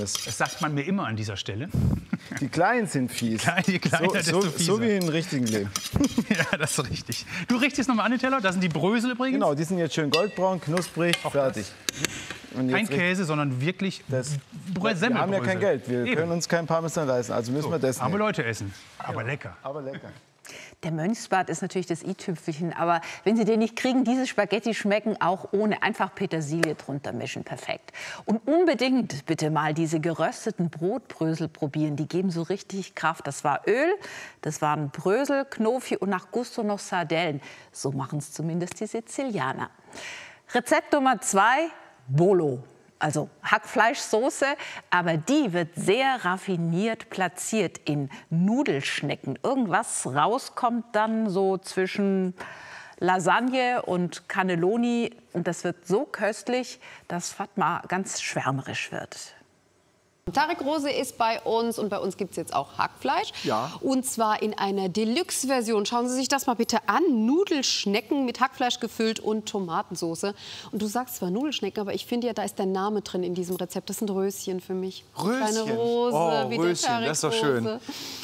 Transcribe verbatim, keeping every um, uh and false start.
Das sagt man mir immer an dieser Stelle. Die Kleinen sind fies. Je kleiner, so, desto so, fieser. so wie im richtigen Leben. Ja, das ist richtig. Du richtest noch mal an den Teller. Das sind die Brösel übrigens. Genau, die sind jetzt schön goldbraun, knusprig, Auch fertig. Und Kein jetzt Käse, sondern wirklich das, Brö- wir haben ja kein Geld. Wir Eben. können uns kein Parmesan leisten, also müssen So, wir das arme nehmen. Leute essen. Aber lecker. Aber lecker. Der Mönchsbart ist natürlich das i-Tüpfelchen, aber wenn Sie den nicht kriegen, diese Spaghetti schmecken auch ohne einfach Petersilie drunter mischen perfekt. Und unbedingt bitte mal diese gerösteten Brotbrösel probieren, die geben so richtig Kraft. Das war Öl, das waren Brösel, Knofi und nach Gusto noch Sardellen. So machen es zumindest die Sizilianer. Rezept Nummer zwei, Bolo. Also Hackfleischsoße, aber die wird sehr raffiniert platziert in Nudelschnecken. Irgendwas rauskommt dann so zwischen Lasagne und Cannelloni. Und das wird so köstlich, dass Fatma ganz schwärmerisch wird. Tarek Rose ist bei uns und bei uns gibt es jetzt auch Hackfleisch. Ja. Und zwar in einer Deluxe-Version. Schauen Sie sich das mal bitte an. Nudelschnecken mit Hackfleisch gefüllt und Tomatensauce. Und du sagst zwar Nudelschnecken, aber ich finde ja, da ist der Name drin in diesem Rezept. Das sind Röschen für mich. Röschen? Kleine Rose, Oh, wie Röschen, der Tarek das ist doch schön. Rose.